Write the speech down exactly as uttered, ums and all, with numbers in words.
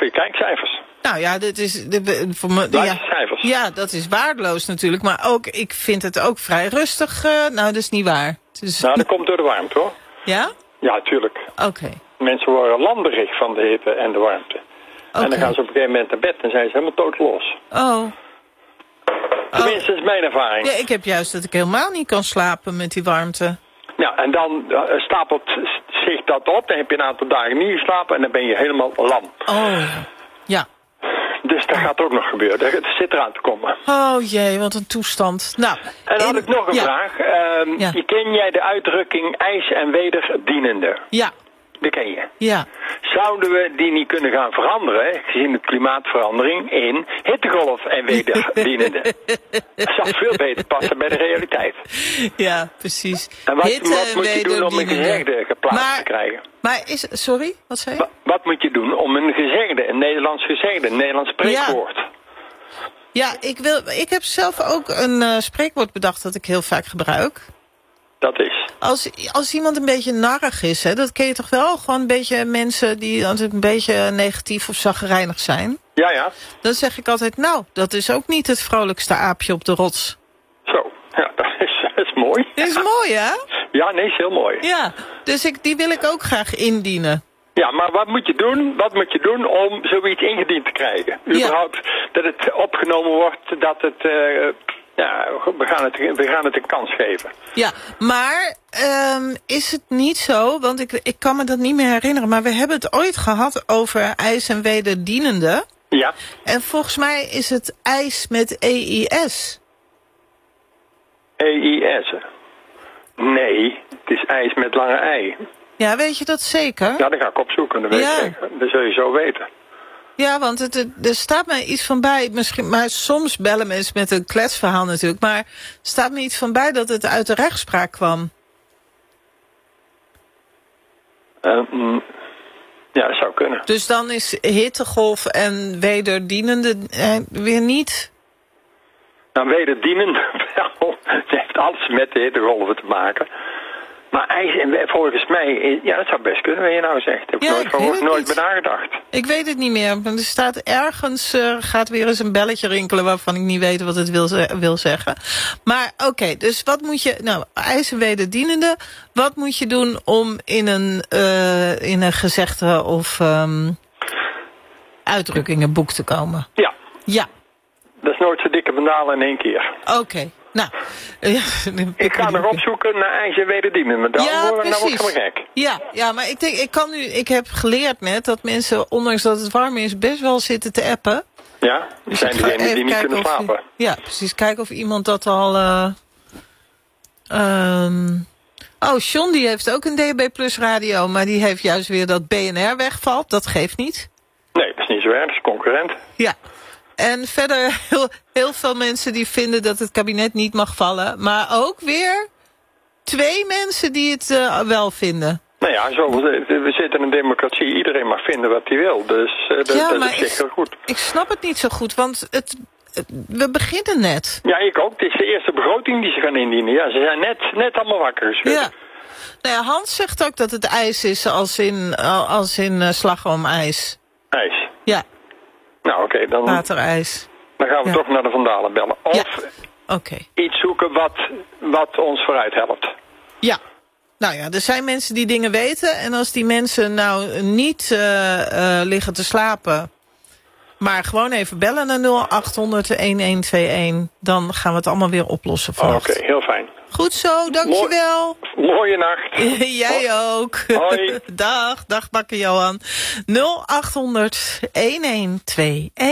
voor je kijkcijfers. Nou ja, dit is... De, voor me, ja, cijfers. ja, dat is waardeloos natuurlijk. Maar ook, ik vind het ook vrij rustig. Uh, nou, dat is niet waar. Dus... Nou, dat komt door de warmte, hoor. Ja? Ja, tuurlijk. Oké. Okay. Mensen worden landerig van de hitte en de warmte. Okay. En dan gaan ze op een gegeven moment naar bed en zijn ze helemaal toodlos. Oh. Tenminste, dat is mijn ervaring. Ja, ik heb juist dat ik helemaal niet kan slapen met die warmte. Ja, en dan uh, stapelt zich dat op. Dan heb je een aantal dagen niet geslapen en dan ben je helemaal lam. Oh, ja. Dus dat gaat ook nog gebeuren. Dat zit eraan te komen. Oh jee, wat een toestand. Nou, en dan had ik nog een ja. vraag. Uh, ja. Ken jij de uitdrukking ijs en wederdienende? Ja. Die ken je. Ja. Zouden we die niet kunnen gaan veranderen, gezien de klimaatverandering, in hittegolf en wederdienende? Dat zou veel beter passen bij de realiteit. Ja, precies. En wat, wat moet je doen om een gezegde geplaatst maar, te krijgen? Maar is, sorry, wat zei je? Wat, wat moet je doen om een gezegde, een Nederlands gezegde, een Nederlands spreekwoord? Ja. Ja, ik, wil, ik heb zelf ook een uh, spreekwoord bedacht dat ik heel vaak gebruik. Dat is? Als, als iemand een beetje narrig is, hè, dat ken je toch wel? Gewoon een beetje mensen die een beetje negatief of chagrijnig zijn. Ja, ja. Dan zeg ik altijd, nou, dat is ook niet het vrolijkste aapje op de rots. Zo, ja, dat is, dat is mooi. Dat is mooi, hè? Ja, nee, is heel mooi. Ja, dus ik, die wil ik ook graag indienen. Ja, maar wat moet je doen? Wat moet je doen om zoiets ingediend te krijgen? Überhaupt ja. dat het opgenomen wordt, dat het... Uh, ja, we gaan het, we gaan het een kans geven. Ja, maar um, is het niet zo, want ik, ik kan me dat niet meer herinneren, maar we hebben het ooit gehad over ijs en wederdienende. Ja. En volgens mij is het ijs met E I S. E I S? Nee, het is ijs met lange ei. Ja, weet je dat zeker? Ja, dat ga ik opzoeken, dat weet ja. ik. Dat zul je zo weten. Ja, want het, het, er staat mij iets van bij, misschien, maar soms bellen mensen met een kletsverhaal natuurlijk, maar er staat me iets van bij dat het uit de rechtspraak kwam. Uh, mm, ja, dat zou kunnen. Dus dan is hittegolf en wederdienende eh, weer niet? Nou, wederdienende wel. Het heeft alles met de hittegolven te maken. Maar ijs, en volgens mij, ja, dat zou best kunnen, wat je nou zegt. Heb ik ja, nooit, ik voor, nooit bij nagedacht. Ik weet het niet meer. Er staat ergens, uh, gaat weer eens een belletje rinkelen waarvan ik niet weet wat het wil, wil zeggen. Maar oké, okay, dus wat moet je, nou, ijs en wederdienende. Wat moet je doen om in een, uh, in een gezegde of um, uitdrukkingenboek te komen? Ja. Ja. Dat is nooit zo dikke vandalen in één keer. Oké. Okay. Nou, ja, ik ga nog opzoeken naar ijs en wederdienen, maar dan ja, word ik helemaal gek. Ja, ja, maar ik denk, ik kan nu, ik heb geleerd net dat mensen, ondanks dat het warm is, best wel zitten te appen. Ja, dus zijn diegenen die niet kunnen slapen. Je, ja, precies. Kijken of iemand dat al. Uh, um, oh, John die heeft ook een D B Plus radio, maar die heeft juist weer dat B N R wegvalt. Dat geeft niet. Nee, dat is niet zo erg, dat is concurrent. Ja. En verder heel, heel veel mensen die vinden dat het kabinet niet mag vallen. Maar ook weer twee mensen die het uh, wel vinden. Nou ja, zo, we zitten in een democratie. Iedereen mag vinden wat hij wil. Dus uh, dat, ja, dat maar is echt heel goed. Ik snap het niet zo goed, want het, het, we beginnen net. Ja, ik ook. Het is de eerste begroting die ze gaan indienen. Ja, ze zijn net, net allemaal wakker geschud. Ja. Nou ja, Hans zegt ook dat het ijs is als in, als in uh, slagroomijs. IJs? Ja. Nou, oké, okay, dan... Waterijs. Dan gaan we ja. toch naar de Vandalen bellen. Of ja. okay. iets zoeken wat, wat ons vooruit helpt. Ja. Nou ja, er zijn mensen die dingen weten. En als die mensen nou niet uh, uh, liggen te slapen, maar gewoon even bellen naar nul acht honderd een een twee een, dan gaan we het allemaal weer oplossen vannacht. Oké, okay, heel fijn. Goed zo, dankjewel. Mooi, mooie nacht. Jij ook. Hoi. Dag, dag bakker Johan. nul acht honderd een een twee een.